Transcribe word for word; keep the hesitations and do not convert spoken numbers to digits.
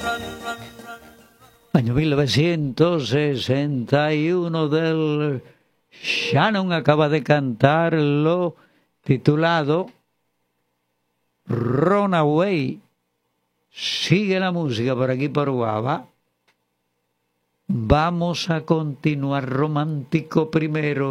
Año mil novecientos sesenta y uno del Shannon acaba de cantarlo, titulado Runaway. Sigue la música por aquí por Guava. Vamos a continuar romántico primero.